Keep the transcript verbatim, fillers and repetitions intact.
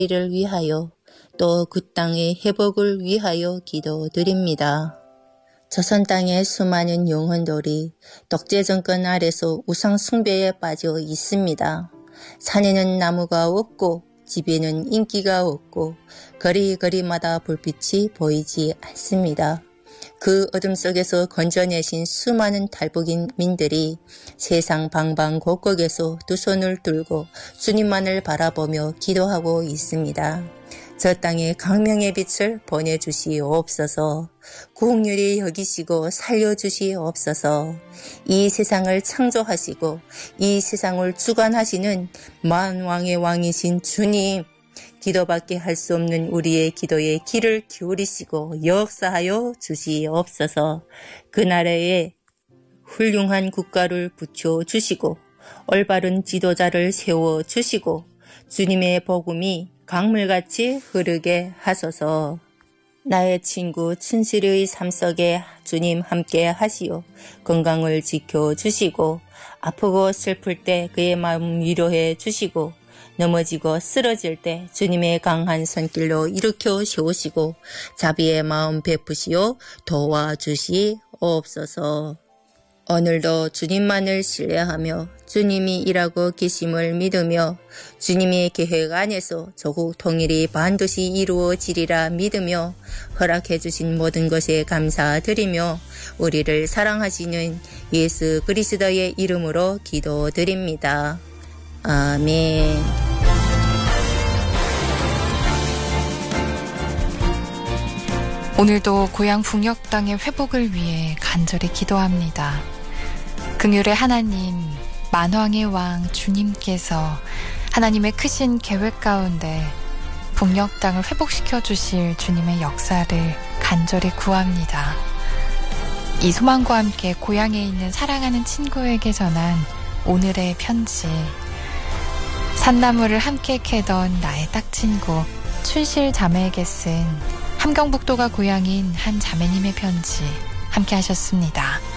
이를 위하여 또 그 땅의 회복을 위하여 기도드립니다. 조선 땅의 수많은 영혼들이 독재 정권 아래서 우상 숭배에 빠져 있습니다. 산에는 나무가 없고 집에는 인기가 없고 거리거리마다 불빛이 보이지 않습니다. 그 어둠 속에서 건져내신 수많은 탈북민들이 세상 방방곡곡에서 두 손을 들고 주님만을 바라보며 기도하고 있습니다. 저 땅에 강명의 빛을 보내주시옵소서. 국률이 여기시고 살려주시옵소서. 이 세상을 창조하시고 이 세상을 주관하시는 만왕의 왕이신 주님, 기도밖에 할 수 없는 우리의 기도에 귀를 기울이시고 역사하여 주시옵소서. 그 나라에 훌륭한 국가를 붙여주시고 올바른 지도자를 세워주시고 주님의 복음이 강물같이 흐르게 하소서. 나의 친구 춘실의 삶 속에 주님 함께 하시오. 건강을 지켜주시고 아프고 슬플 때 그의 마음 위로해 주시고 넘어지고 쓰러질 때 주님의 강한 손길로 일으켜 세우시고 자비의 마음 베푸시오 도와주시옵소서. 오늘도 주님만을 신뢰하며 주님이 일하고 계심을 믿으며 주님의 계획 안에서 조국 통일이 반드시 이루어지리라 믿으며 허락해 주신 모든 것에 감사드리며 우리를 사랑하시는 예수 그리스도의 이름으로 기도드립니다. 아멘. 오늘도 고향 북녘 땅의 회복을 위해 간절히 기도합니다. 긍휼의 하나님, 만왕의 왕 주님께서 하나님의 크신 계획 가운데 북녘 땅을 회복시켜 주실 주님의 역사를 간절히 구합니다. 이 소망과 함께 고향에 있는 사랑하는 친구에게 전한 오늘의 편지. 산나물을 함께 캐던 나의 딱 친구 춘실 자매에게 쓴 함경북도가 고향인 한 자매님의 편지 함께 하셨습니다.